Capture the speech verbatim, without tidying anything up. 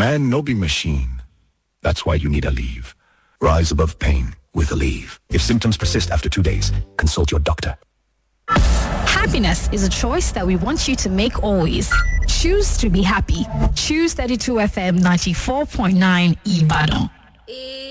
Man no be machine. That's why you need Aleve. Rise above pain with Aleve. If symptoms persist after two days, consult your doctor. Happiness is a choice that we want you to make always. Choose to be happy. Choose thirty-two F M ninety-four point nine Ibadan.